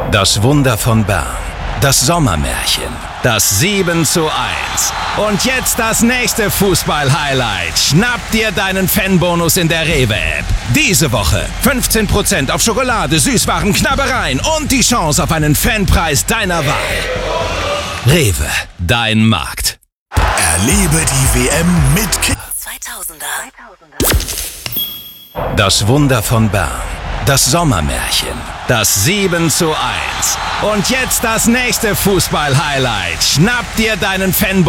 Das Wunder von Bern. Das Sommermärchen. Das 7:1. Und jetzt das nächste Fußball-Highlight. Schnapp dir deinen Fanbonus in der Rewe-App. Diese Woche 15% auf Schokolade, Süßwaren, Knabbereien und die Chance auf einen Fanpreis deiner Wahl. Rewe, dein Markt. Erlebe die WM mit 2000er. Das Wunder von Bern. Das Sommermärchen. Das 7:1. Und jetzt das nächste Fußball-Highlight. Schnapp dir deinen Fanbonus